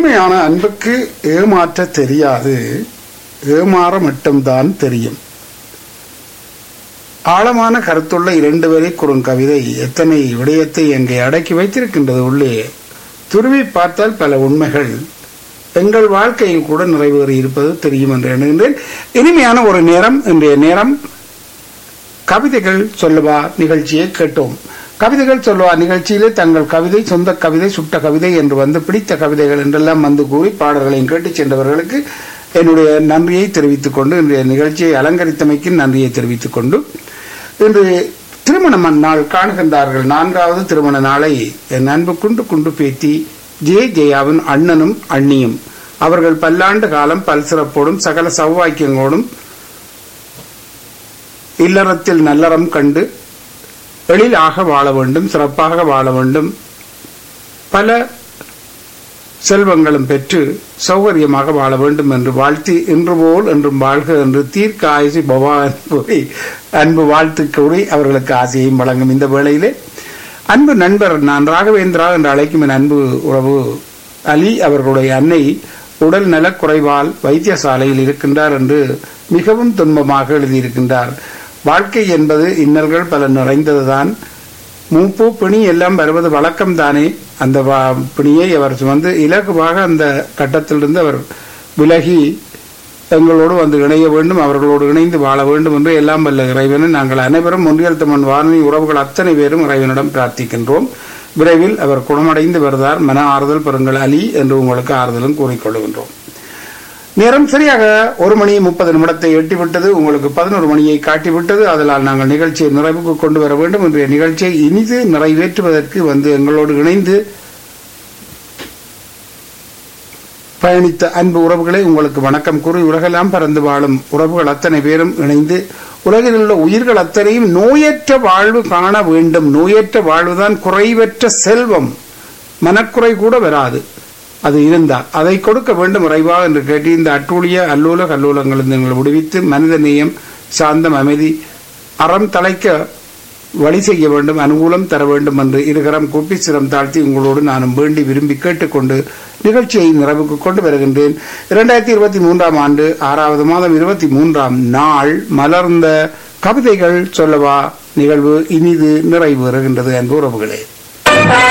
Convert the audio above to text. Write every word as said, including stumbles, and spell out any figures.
உண்மையான அன்புக்கு ஏமாற்ற தெரியாது, ஏமாற மட்டும்தான் தெரியும். ஆழமான கருத்துள்ள இரண்டு வரை குறுங்கவிதை எத்தனை விடயத்தை அங்கே அடக்கி வைத்திருக்கின்றது. உள்ளே துருவி பார்த்தால் பல உண்மைகள் எங்கள் வாழ்க்கையில் கூட நிறைவேறி இருப்பது தெரியும் என்று எண்ணுகின்றேன். இனிமையான ஒரு நேரம், இன்றைய நேரம் கவிதைகள் சொல்லுவா நிகழ்ச்சியை கேட்டோம். கவிதைகள் சொல்லுவா நிகழ்ச்சியிலே தங்கள் கவிதை, சொந்த கவிதை, சுட்ட கவிதை என்று வந்து பிடித்த கவிதைகள் என்றெல்லாம் வந்து கூறி பாடல்களையும் கேட்டு சென்றவர்களுக்கு என்னுடைய நன்றியை தெரிவித்துக் கொண்டு, இன்றைய நிகழ்ச்சியை அலங்கரித்தமைக்கு நன்றியை தெரிவித்துக் கொண்டு, இன்று திருமண நாள் காணுகின்றார்கள். நான்காவது திருமண நாளை என் அன்பு குண்டு குண்டு பேத்தி ஜே ஜெயாவின் அண்ணனும் அண்ணியும் அவர்கள் பல்லாண்டு காலம் பல்சிறப்போடும் சகல சௌவாக்கியங்களோடும் இல்லறத்தில் நல்லறம் கண்டு எழிலாக வாழ வேண்டும், சிறப்பாக வாழ வேண்டும், பல செல்வங்களும் பெற்று சௌகரியமாக வாழ வேண்டும் என்று வாழ்த்தி இன்று போல் என்றும் வாழ்க என்று தீர்க்க ஆயுசி பவான் போய் அன்பு வாழ்த்து கூறி அவர்களுக்கு ஆசையையும் வழங்கும் இந்த வேளையிலே அன்பு நண்பர் நான் ராகவேந்திரா என்று அழைக்கும் என் அன்பு உறவு அலி அவர்களுடைய அன்னை உடல் நலக் குறைவால் வைத்தியசாலையில் இருக்கின்றார் என்று மிகவும் துன்பமாக எழுதியிருக்கின்றார். வாழ்க்கை என்பது இன்னல்கள் பல நிறைந்ததுதான். மூப்பு பிணி எல்லாம் வருவது வழக்கம் தானே. அந்த பிணியை அவர் சுமந்து இலகுவாக அந்த கட்டத்திலிருந்து அவர் விலகி எங்களோடு வந்து இணைய வேண்டும், அவர்களோடு இணைந்து வாழ வேண்டும் என்று எல்லாம் வல்ல இறைவனை நாங்கள் அனைவரும் ஒன்றியல் தமிழ் வானொலி உறவுகள் அத்தனை பேரும் இறைவனிடம் பிரார்த்திக்கின்றோம். விரைவில் அவர் குணமடைந்து வருதார். மன ஆறுதல் பெறுங்கள் அலி என்று உங்களுக்கு ஆறுதலும் கூறிக்கொள்கின்றோம். நேரம் சரியாக ஒரு மணி முப்பது நிமிடத்தை எட்டிவிட்டது. உங்களுக்கு பதினோரு மணியை காட்டிவிட்டது. அதனால் நாங்கள் நிகழ்ச்சியை நிறைவுக்கு கொண்டு வர வேண்டும். இன்றைய நிகழ்ச்சியை இனிது நிறைவேற்றுவதற்கு வந்து எங்களோடு இணைந்து பயணித்த அன்பு உறவுகளை உங்களுக்கு வணக்கம் கூறி உலகெல்லாம் பறந்து வாழும் உறவுகள் அத்தனை பேரும் இணைந்து உலகில் உள்ள உயிர்கள் அத்தனையும் நோயற்ற வாழ்வு காண வேண்டும். நோயற்ற வாழ்வுதான் குறைவற்ற செல்வம். மனக்குறை கூட வராது. அது இருந்தால் அதை கொடுக்க வேண்டும் இறைவா என்று கேட்டு இந்த அட்டூழிய அல்லூல கல்லூலங்களிலிருந்து எங்களை விடுவித்து மனித நேயம், சாந்தம், அமைதி, அறம் தலைக்க வழி செய்ய வேண்டும், அனுகூலம் தர வேண்டும் என்று இருகரம் கூப்பி சிரம் தாழ்த்தி உங்களோடு நானும் வேண்டி விரும்பி கேட்டுக்கொண்டு நிகழ்ச்சியை நிறைவுக்கு கொண்டு வருகின்றேன். இரண்டாயிரத்தி இருபத்தி மூன்றாம் ஆண்டு ஆறாவது மாதம் இருபத்தி மூன்றாம் நாள் மலர்ந்த கவிதைகள் சொல்லவா நிகழ்வு இனிது நிறைவேறுகின்றது அன்பு உறவுகளே.